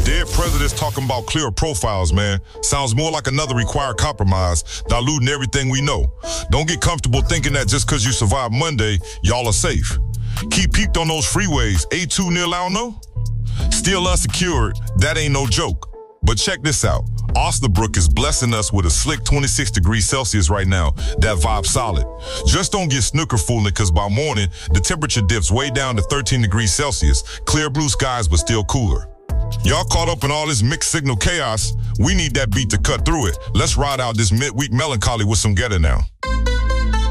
Dead presidents talking about clearer profiles, man. Sounds more like another required compromise, diluting everything we know. Don't get comfortable thinking that just because you survived Monday, y'all are safe. Keep peeped on those freeways. A2 near Launo? Still unsecured, that ain't no joke. But check this out. Osnabrück is blessing us with a slick 26 degrees Celsius right now. That vibe solid. Just don't get snooker fooling, because by morning, the temperature dips way down to 13 degrees Celsius. Clear blue skies, but still cooler. Y'all caught up in all this mixed signal chaos? We need that beat to cut through it. Let's ride out this midweek melancholy with some Getter now.